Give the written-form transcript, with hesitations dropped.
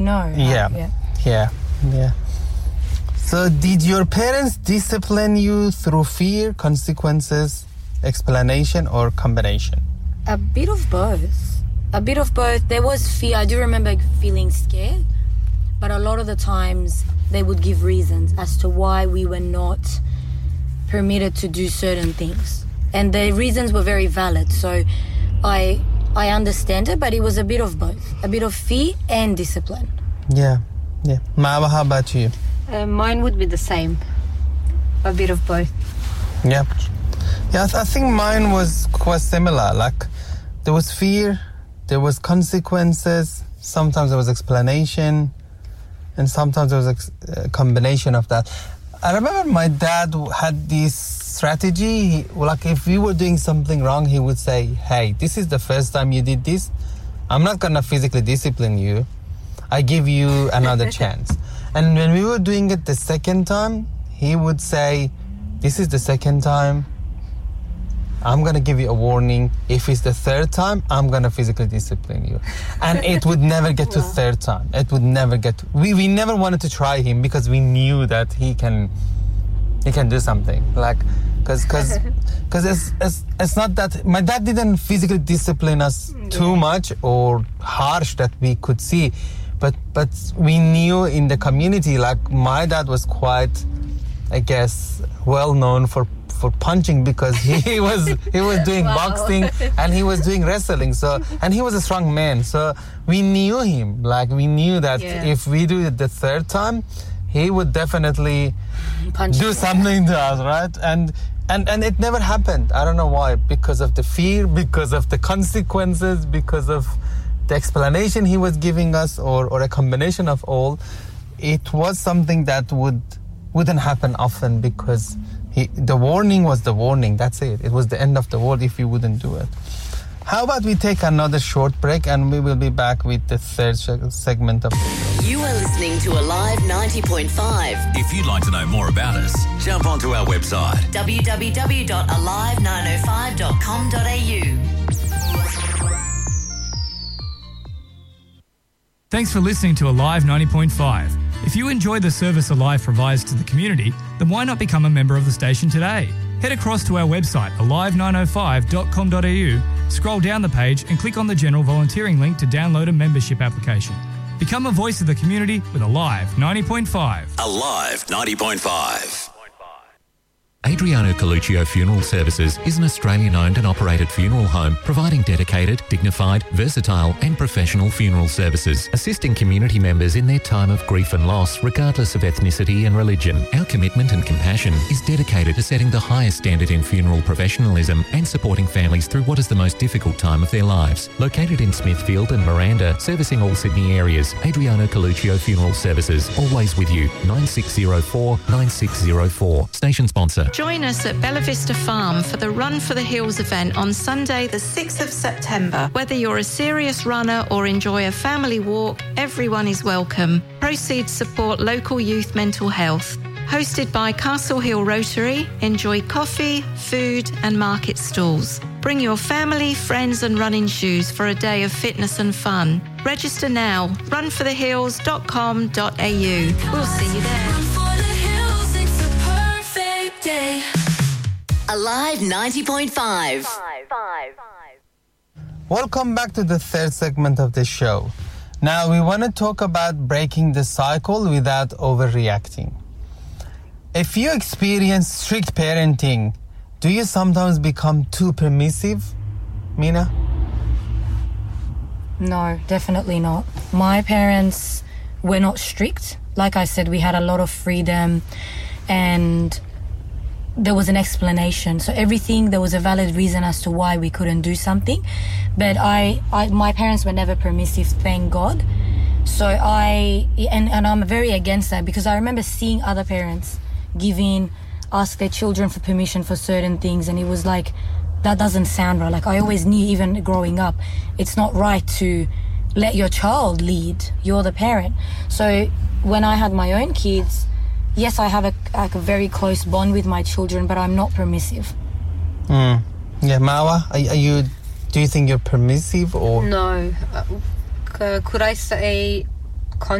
No. Yeah. So did your parents discipline you through fear, consequences, explanation, or combination? A bit of both. There was fear. I do remember feeling scared, but a lot of the times they would give reasons as to why we were not permitted to do certain things. And the reasons were very valid. So I understand it, but it was a bit of both. A bit of fear and discipline. Yeah. Marwa, how about you? Mine would be the same. A bit of both. Yeah, I think mine was quite similar. Like, there was fear, there was consequences, sometimes there was explanation, and sometimes there was a combination of that. I remember my dad had this strategy. Like, if we were doing something wrong, he would say, hey, this is the first time you did this. I'm not going to physically discipline you. I give you another chance. And when we were doing it the second time, he would say, this is the second time. I'm going to give you a warning. If it's the third time, I'm going to physically discipline you. And it would never get to third time. It would never get to... We never wanted to try him because we knew that he can do something. Like, because it's not that... My dad didn't physically discipline us too much or harsh that we could see. But we knew in the community, like, my dad was quite, I guess, well known for punching because he was doing boxing and he was doing wrestling. So, and he was a strong man. So we knew him. Like, we knew that if we do it the third time, he would definitely do something to us, right? And it never happened. I don't know why. Because of the fear, because of the consequences, because of the explanation he was giving us, or a combination of all. It was something that wouldn't happen often because the warning was the warning. That's it. It was the end of the world if we wouldn't do it. How about we take another short break and we will be back with the third segment of the show. You are listening to Alive 90.5. If you'd like to know more about us, jump onto our website www.alive905.com.au. Thanks for listening to Alive 90.5. If you enjoy the service Alive provides to the community, then why not become a member of the station today? Head across to our website, alive905.com.au, scroll down the page and click on the general volunteering link to download a membership application. Become a voice of the community with Alive 90.5. Alive 90.5. Adriano Coluccio Funeral Services is an Australian-owned and operated funeral home providing dedicated, dignified, versatile and professional funeral services, assisting community members in their time of grief and loss regardless of ethnicity and religion. Our commitment and compassion is dedicated to setting the highest standard in funeral professionalism and supporting families through what is the most difficult time of their lives. Located in Smithfield and Miranda, servicing all Sydney areas, Adriano Coluccio Funeral Services, always with you, 9604 9604. Station sponsor. Join us at Bella Vista Farm for the Run for the Hills event on Sunday the 6th of September. Whether you're a serious runner or enjoy a family walk, everyone is welcome. Proceeds support local youth mental health. Hosted by Castle Hill Rotary, enjoy coffee, food and market stalls. Bring your family, friends and running shoes for a day of fitness and fun. Register now, runforthehills.com.au. We'll see you there. Day. Alive 90.5. Welcome back to the third segment of the show. Now we want to talk about breaking the cycle without overreacting. If you experience strict parenting, do you sometimes become too permissive, Mina? No, definitely not. My parents were not strict. Like I said, we had a lot of freedom and there was an explanation. So everything, there was a valid reason as to why we couldn't do something. But my parents were never permissive, thank God. So and I'm very against that because I remember seeing other parents ask their children for permission for certain things, and it was like, that doesn't sound right. Like, I always knew, even growing up, it's not right to let your child lead. You're the parent. So when I had my own kids, yes, I have a very close bond with my children, but I'm not permissive. Yeah, Marwa, do you think you're permissive or? No. Could I say